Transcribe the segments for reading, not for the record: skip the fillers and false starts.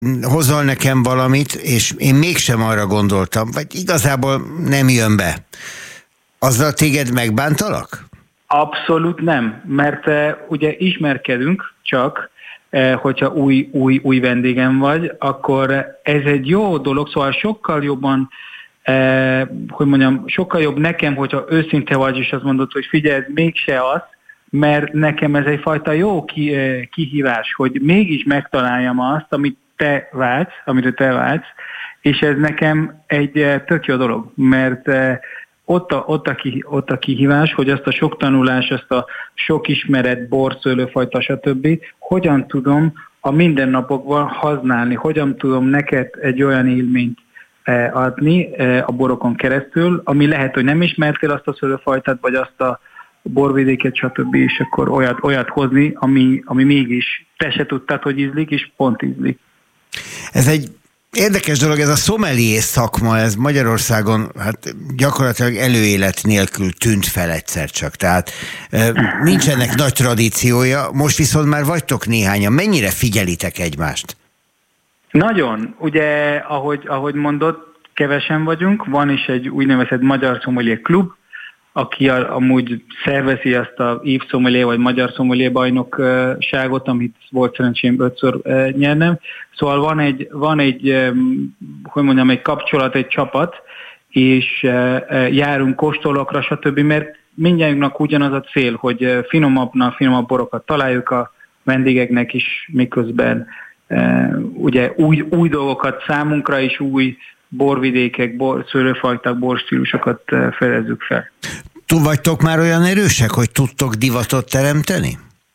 hozol nekem valamit, és én mégsem arra gondoltam, vagy igazából nem jön be. Azzal téged megbántalak? Abszolút nem, mert ugye ismerkedünk, csak hogyha új vendégem vagy, akkor ez egy jó dolog, szóval sokkal jobban, sokkal jobb nekem, hogyha őszinte vagy, és azt mondod, hogy figyelj, ez mégse az, mert nekem ez egyfajta jó kihívás, hogy mégis megtaláljam azt, amire te vágysz, és ez nekem egy tök jó dolog, mert ott a kihívás, hogy azt a sok tanulás, azt a sok ismeret, bor, szőlőfajta, stb. Hogyan tudom a mindennapokban használni, hogyan tudom neked egy olyan élményt adni a borokon keresztül, ami lehet, hogy nem ismertél azt a szőlőfajtát, vagy azt a borvidéket, stb. És akkor olyat hozni, ami mégis te se tudtad, hogy ízlik, és pont ízlik. Ez egy érdekes dolog, ez a sommelier szakma, ez Magyarországon hát gyakorlatilag előélet nélkül tűnt fel egyszer csak, tehát nincsenek nagy tradíciója, most viszont már vagytok néhányan. Mennyire figyelitek egymást? Nagyon. Ugye, ahogy mondod, kevesen vagyunk, van is egy úgynevezett Magyar Sommelier Klub, aki amúgy szervezi azt a Yves Sommelier vagy Magyar Sommelier bajnokságot, amit volt szerencsém 5-ször nyernem. Szóval van egy egy kapcsolat, egy csapat, és járunk kóstolókra, stb., mert mindjárt ugyanaz a cél, hogy finomabb borokat találjuk a vendégeknek is, miközben ugye új dolgokat számunkra is, új borvidékek, szőlőfajták, borstílusokat fedezzük fel. Vagytok már olyan erősek, hogy tudtok divatot teremteni?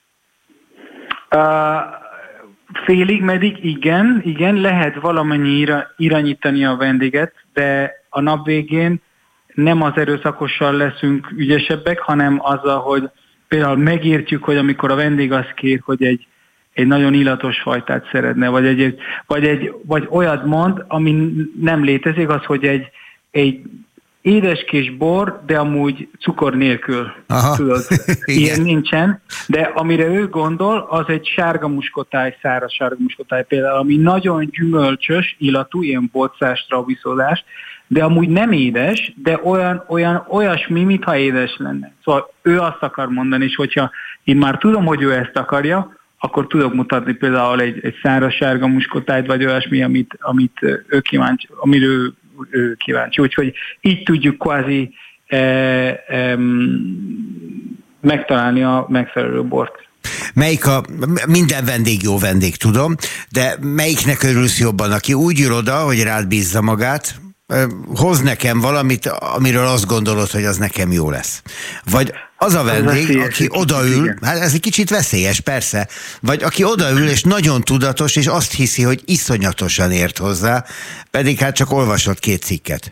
Félig meddig igen, lehet valamennyi irányítani a vendéget, de a nap végén nem az erőszakossal leszünk ügyesebbek, hanem azzal, hogy például megértjük, hogy amikor a vendég azt kér, hogy egy nagyon illatos fajtát szeretne, vagy olyat mond, ami nem létezik, az, hogy egy édeskés bor, de amúgy cukor nélkül. Tudod, ilyen nincsen, de amire ő gondol, az egy sárga muskotáj, száraz sárga muskotáj például, ami nagyon gyümölcsös illatú, ilyen bocás, traviszódás, de amúgy nem édes, de olyasmi, mintha édes lenne. Szóval ő azt akar mondani, és hogyha én már tudom, hogy ő ezt akarja, akkor tudok mutatni például egy száraz sárga muskotájt, vagy olyasmi, amit ő kíváncsi, amiről ő kíváncsi. Úgyhogy így tudjuk kvázi megtalálni a megfelelő bort. Minden vendég jó vendég, tudom, de melyiknek örülsz jobban, aki úgy jön oda, hogy rád bízza magát, hoz nekem valamit, amiről azt gondolod, hogy az nekem jó lesz. Vagy az a vendég, aki odaül, hát ez egy kicsit veszélyes, persze, vagy aki odaül, és nagyon tudatos, és azt hiszi, hogy iszonyatosan ért hozzá, pedig hát csak olvasott 2 cikket.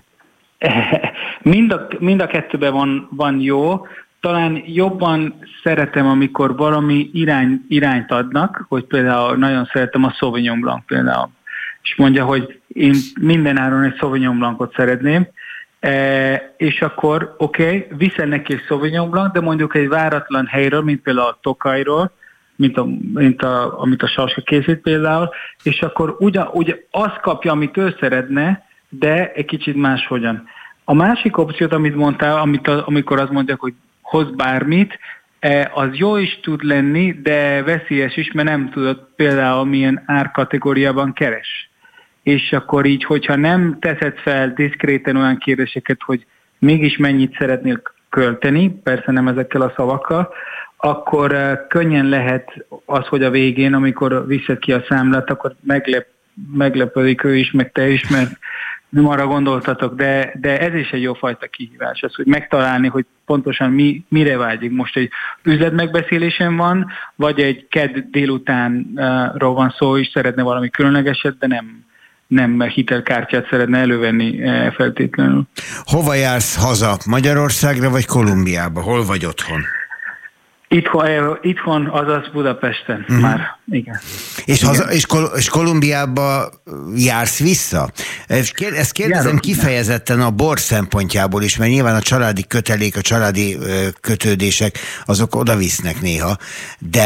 Mind a kettőben van jó. Talán jobban szeretem, amikor valami irányt adnak, hogy például nagyon szeretem a Sauvignon Blanc például. És mondja, hogy én mindenáron egy Sauvignon Blancot szeretném, és akkor oké, viszel neki egy Sauvignon Blanc, de mondjuk egy váratlan helyről, mint például a Tokajról, amit a Saska készít például, és akkor ugye azt kapja, amit ő szeretne, de egy kicsit máshogyan. A másik opciót, amit mondtál, amikor azt mondják, hogy hoz bármit, az jó is tud lenni, de veszélyes is, mert nem tudod például milyen árkategóriában keres. És akkor így, hogyha nem teszed fel diszkréten olyan kérdéseket, hogy mégis mennyit szeretnél költeni, persze nem ezekkel a szavakkal, akkor könnyen lehet az, hogy a végén, amikor viszed ki a számlát, akkor meglepődik ő is, meg te is, mert nem arra gondoltatok, de ez is egy jófajta kihívás, az, hogy megtalálni, hogy pontosan mire vágyik. Most egy üzletmegbeszélésen van, vagy egy kedd délutánról van szó, és szeretne valami különlegeset, de nem hitelkártyát szeretne elővenni feltétlenül. Hova jársz haza? Magyarországra vagy Kolumbiába? Hol vagy otthon? Itthon, azaz Budapesten már, igen. És Kolumbiába jársz vissza? Ezt kérdezem kifejezetten a bor szempontjából is, mert nyilván a családi kötelék, a családi kötődések, azok oda visznek néha, de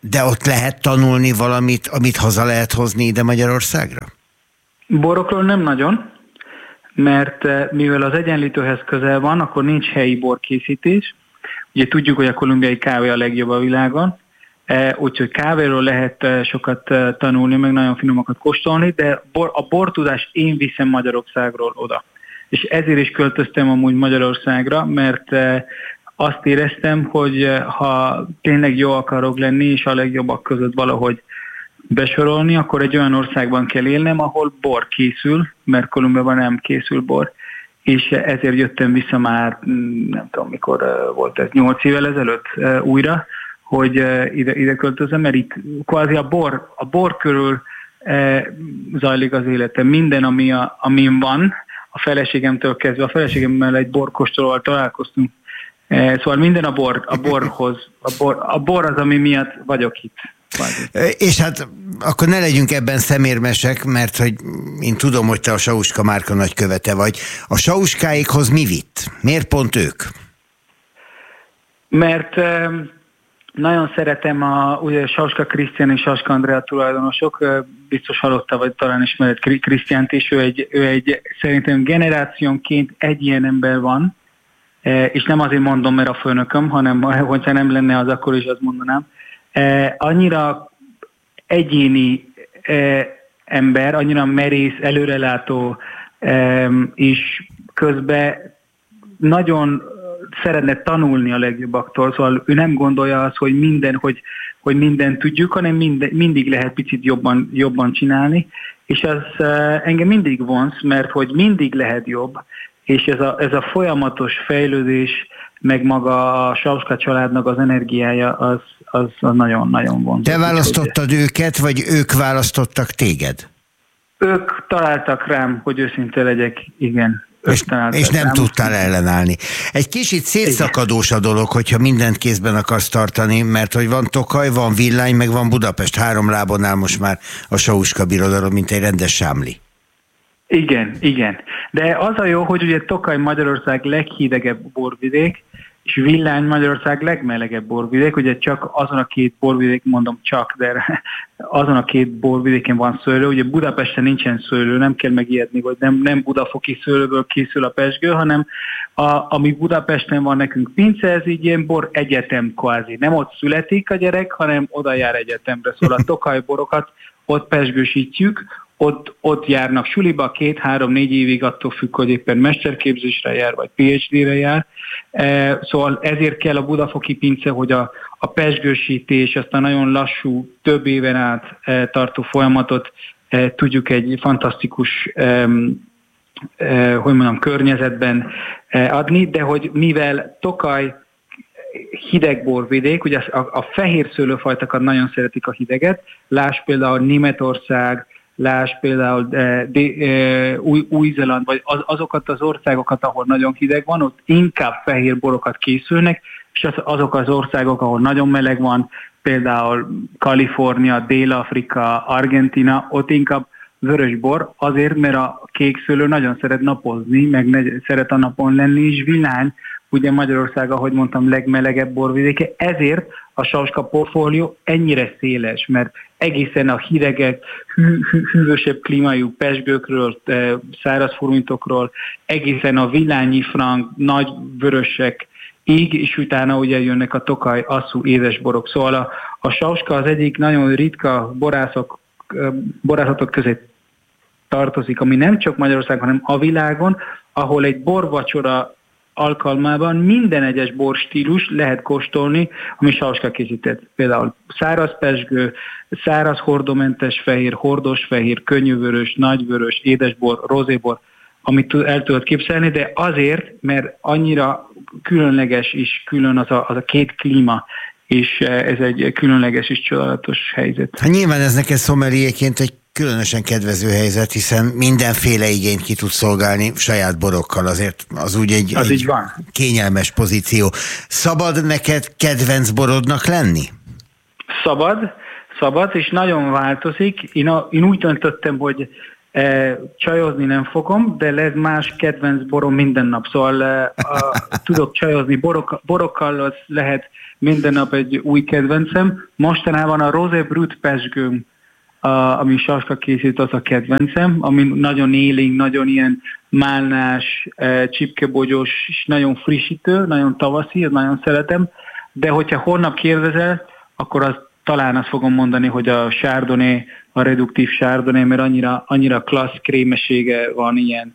De ott lehet tanulni valamit, amit haza lehet hozni ide Magyarországra? Borokról nem nagyon, mert mivel az Egyenlítőhez közel van, akkor nincs helyi borkészítés. Ugye tudjuk, hogy a kolumbiai kávé a legjobb a világon, úgyhogy kávéról lehet sokat tanulni, meg nagyon finomakat kóstolni, de a bortudást én viszem Magyarországról oda. És ezért is költöztem amúgy Magyarországra, mert azt éreztem, hogy ha tényleg jó akarok lenni, és a legjobbak között valahogy besorolni, akkor egy olyan országban kell élnem, ahol bor készül, mert Kolumbiában nem készül bor, és ezért jöttem vissza már, nem tudom mikor volt ez, 8 évvel ezelőtt újra, hogy ide költözöm, mert itt kvázi a bor körül zajlik az életem. Minden, amin van, a feleségemtől kezdve, a feleségemmel egy borkóstolóval találkoztunk, szóval minden a borhoz, a bor az, ami miatt vagyok itt. És hát akkor ne legyünk ebben szemérmesek, mert hogy én tudom, hogy te a Sauska márka nagykövete vagy. A Sauskáikhoz mi vitt? Miért pont ők? Mert nagyon szeretem ugye Sauska Krisztián és Sauska Andrea tulajdonosok, biztos hallotta, vagy talán ismered Krisztiánt is, ő egy szerintem generációnként egy ilyen ember van, és nem azért mondom, mert a főnököm, hanem hogyha nem lenne az, akkor is azt mondanám. Annyira egyéni ember, annyira merész, előrelátó, és közben nagyon szeretne tanulni a legjobbaktól, szóval ő nem gondolja azt, hogy mindent tudjuk, hanem mindig lehet picit jobban csinálni, és ez engem mindig vonz, mert hogy mindig lehet jobb, és ez a folyamatos fejlődés, meg maga a Sauska családnak az energiája, az nagyon-nagyon vonzó. Te választottad őket, vagy ők választottak téged? Ők találtak rám, hogy őszinte legyek, igen. És nem tudtál ellenállni. Egy kicsit szétszakadós a dolog, hogyha mindent kézben akarsz tartani, mert hogy van Tokaj, van Villány, meg van Budapest. 3 lábon áll most már a Sauska birodalom, mint egy rendes sámli. Igen. De az a jó, hogy ugye Tokaj Magyarország leghidegebb borvidék, és Villány Magyarország legmelegebb borvidék, ugye csak azon a 2 borvidék, mondom csak, de azon a 2 borvidéken van szőlő, ugye Budapesten nincsen szőlő, nem kell megijedni, hogy nem budafoki szőlőből készül a pezsgő, hanem ami Budapesten van nekünk pince, ez így ilyen bor egyetem kvázi. Nem ott születik a gyerek, hanem oda jár egyetemre, szóval a Tokaj borokat ott pezsgősítjük, ott járnak suliba 2-3-4 évig, attól függ, hogy éppen mesterképzésre jár, vagy PhD-re jár. Szóval ezért kell a budafoki pince, hogy a pezsgősítés, azt a nagyon lassú, több éven át tartó folyamatot tudjuk egy fantasztikus környezetben adni, de hogy mivel Tokaj hideg borvidék, ugye a fehér szőlőfajtakat nagyon szeretik a hideget, láss például Németország, láss például Új-Zéland, vagy azokat az országokat, ahol nagyon hideg van, ott inkább fehér borokat készülnek, és azok az országok, ahol nagyon meleg van, például Kalifornia, Dél-Afrika, Argentina, ott inkább vörös bor, azért, mert a kék szőlő nagyon szeret napozni, meg szeret a napon lenni, és Villány, ugye Magyarország, ahogy mondtam, legmelegebb borvidéke, ezért a Sauska portfólió ennyire széles, mert egészen a hidegek, hűvösebb klímájú pezsgőkről, száraz furmintokról, egészen a villányi frank, nagy vörösek íg, és utána ugye jönnek a Tokaj asszú édesborok. Szóval a Sauska az egyik nagyon ritka borászatok közé tartozik, ami nem csak Magyarország, hanem a világon, ahol egy borvacsora alkalmában minden egyes borstílus lehet kóstolni, ami Sauska készített. Például száraz pezsgő, száraz hordómentes fehér, hordós fehér, könnyűvörös, nagyvörös, édesbor, rozébor, amit el tudod képzelni, de azért, mert annyira különleges és külön az a 2 klíma, és ez egy különleges és csodálatos helyzet. Hát nyilván ez neked szomeliéként egy különösen kedvező helyzet, hiszen mindenféle igényt ki tud szolgálni saját borokkal, azért az úgy egy kényelmes pozíció. Szabad neked kedvenc borodnak lenni? Szabad, és nagyon változik. Én úgy döntöttem, hogy Csajozni nem fogom, de lesz más kedvenc borom minden nap. Szóval tudok csajozni borokkal, az lehet minden nap egy új kedvencem. Mostanában a Rosé Brut pezsgőm, ami Saska készít, az a kedvencem, ami nagyon élénk, nagyon ilyen málnás, csipkebogyós, és nagyon frissítő, nagyon tavaszi, ezt nagyon szeretem. De hogyha holnap kérdezel, akkor talán azt fogom mondani, hogy a Chardonnay, a reduktív Chardonnay, mert annyira klassz krémesége van, ilyen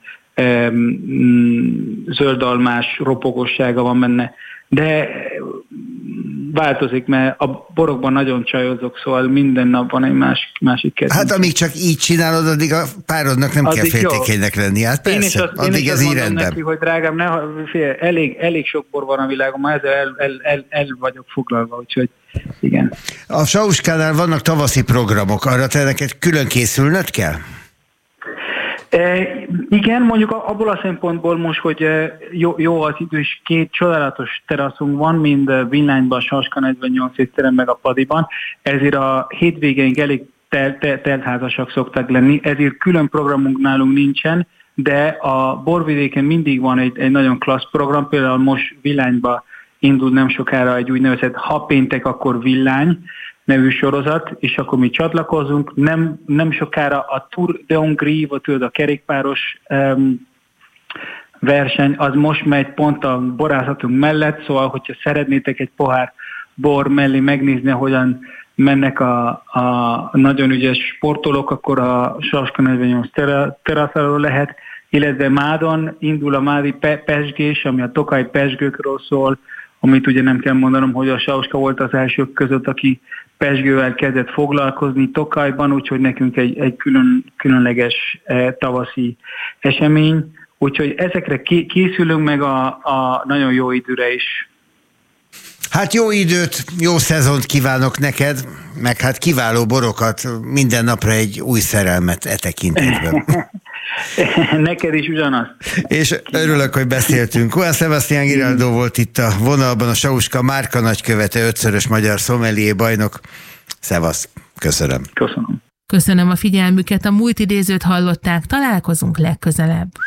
zöldalmás ropogossága van benne. De változik, mert a borokban nagyon csajozok, szóval minden nap van egy másik kedvenc. Hát amíg csak így csinálod, addig a párodnak nem kell féltékenynek lenni. Hát persze, addig ez így rendben. Neki, hogy drágám, elég sok bor van a világon, már ezzel el vagyok foglalva, úgyhogy igen. A Sauskánál vannak tavaszi programok, arra te neked külön készülnöd kell? Igen, mondjuk abból a szempontból most, hogy jó az idő, és 2 csodálatos teraszunk van, mind Villányban, Saska 48 étterem meg a Padiban, ezért a hétvégeink elég teltházasak szoktak lenni, ezért külön programunk nálunk nincsen, de a borvidéken mindig van egy nagyon klassz program, például most Villányban indul nem sokára egy úgynevezett Ha péntek, akkor villány nevű sorozat, és akkor mi csatlakozunk. Nem sokára a Tour de Hongrie, vagy tudod, a kerékpáros verseny, az most megy pont a borászatunk mellett, szóval, hogyha szeretnétek egy pohár bor mellé megnézni, hogyan mennek a nagyon ügyes sportolók, akkor a Saska 48 teraszáról lehet, illetve Mádon indul a mádi pezsgés, ami a tokaj pezsgőkről szól, amit ugye nem kell mondanom, hogy a Sauska volt az elsők között, aki pezsgővel kezdett foglalkozni Tokajban, úgyhogy nekünk egy különleges tavaszi esemény. Úgyhogy ezekre készülünk meg a nagyon jó időre is. Hát jó időt, jó szezont kívánok neked, meg hát kiváló borokat, minden napra egy új szerelmet e tekintetben. Neked is ugyanaz. És örülök, hogy beszéltünk. Juan Sebastián Giraldo volt itt a vonalban, a Sauska márka nagykövete, 5-szörös magyar sommelier bajnok. Szevasz, köszönöm. Köszönöm. Köszönöm a figyelmüket, a múlt idézőt hallották, találkozunk legközelebb.